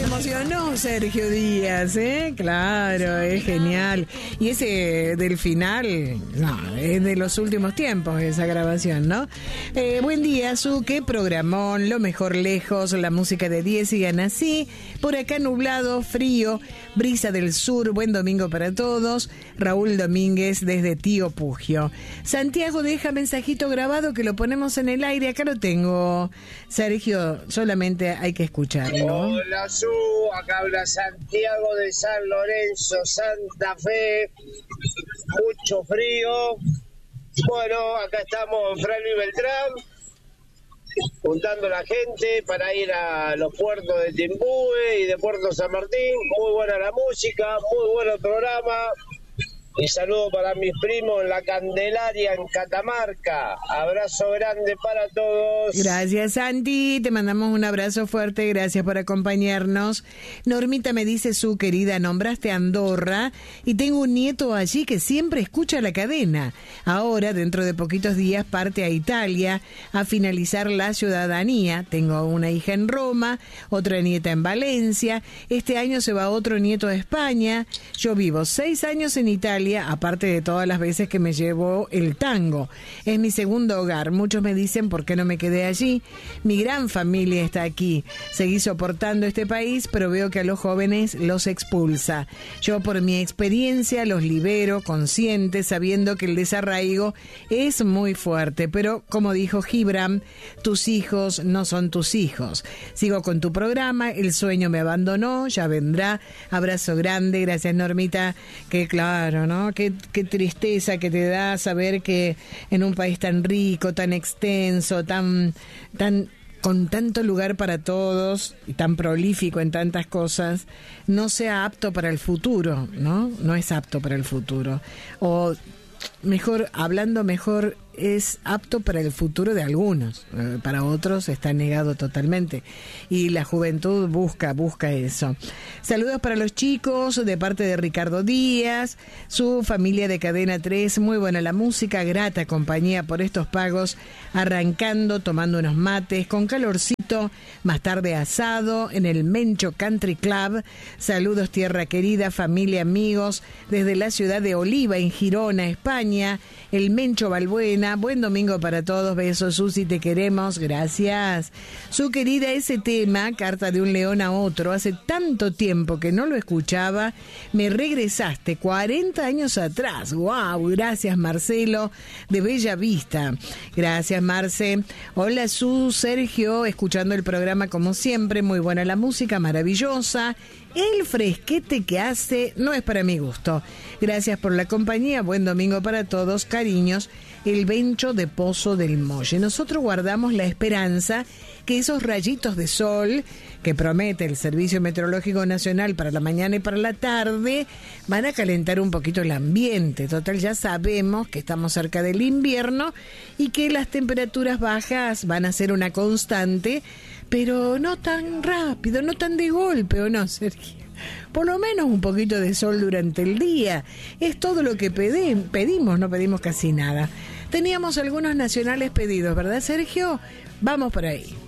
emocionó Sergio Díaz, ¿eh? Claro, es genial. Y ese del final, no, es de los últimos tiempos esa grabación, ¿no? Buen día, Su, qué programón, lo mejor lejos, la música de 10 y así. Por acá nublado, frío, brisa del sur, buen domingo para todos. Raúl Domínguez desde Tío Pugio. Santiago deja mensajito grabado que lo ponemos en el aire, acá lo tengo. Sergio, solamente hay que escucharlo. Hola, Su, acá habla Santiago de San Lorenzo, Santa Fe, mucho frío. Bueno, acá estamos Fran y Beltrán, juntando la gente para ir a los puertos de Timbúe y de Puerto San Martín. Muy buena la música, muy bueno el programa. Y saludo para mis primos en la Candelaria, en Catamarca. Abrazo grande para todos. Gracias, Santi. Te mandamos un abrazo fuerte. Gracias por acompañarnos. Normita me dice, Su querida, nombraste Andorra y tengo un nieto allí que siempre escucha la cadena. Ahora, dentro de poquitos días, parte a Italia a finalizar la ciudadanía. Tengo una hija en Roma, otra nieta en Valencia. Este año se va otro nieto a España. Yo vivo 6 años en Italia, aparte de todas las veces que me llevo el tango. Es mi segundo hogar. Muchos me dicen por qué no me quedé allí. Mi gran familia está aquí. Seguí soportando este país, pero veo que a los jóvenes los expulsa. Yo, por mi experiencia, los libero, consciente, sabiendo que el desarraigo es muy fuerte. Pero, como dijo Gibran, tus hijos no son tus hijos. Sigo con tu programa. El sueño me abandonó, ya vendrá. Abrazo grande. Gracias, Normita. Que claro, ¿no? Qué tristeza que te da saber que en un país tan rico, tan extenso, tan con tanto lugar para todos y tan prolífico en tantas cosas, no sea apto para el futuro, ¿no? No es apto para el futuro. O mejor, hablando mejor, es apto para el futuro de algunos, para otros está negado totalmente, y la juventud busca eso. Saludos para los chicos de parte de Ricardo Díaz, su familia de Cadena 3, muy buena la música, grata compañía por estos pagos, arrancando, tomando unos mates, con calorcito, más tarde asado en el Mencho Country Club. Saludos tierra querida, familia, amigos, desde la ciudad de Oliva en Girona, España, el Mencho Balbuena. Buen domingo para todos, besos, Susi, te queremos, gracias. Su querida, ese tema, Carta de un león a otro, hace tanto tiempo que no lo escuchaba, me regresaste 40 años atrás, wow, gracias Marcelo, de Bella Vista, gracias Marce. Hola Su, Sergio, escuchando el programa como siempre, muy buena la música, maravillosa. El fresquete que hace no es para mi gusto. Gracias por la compañía, buen domingo para todos, cariños. El Bencho de Pozo del Molle. Nosotros guardamos la esperanza que esos rayitos de sol que promete el Servicio Meteorológico Nacional para la mañana y para la tarde van a calentar un poquito el ambiente. Total, ya sabemos que estamos cerca del invierno y que las temperaturas bajas van a ser una constante, pero no tan rápido, no tan de golpe, ¿o no, Sergio? Por lo menos un poquito de sol durante el día. Es todo lo que pedimos, no pedimos casi nada. Teníamos algunos nacionales pedidos, ¿verdad, Sergio? Vamos por ahí.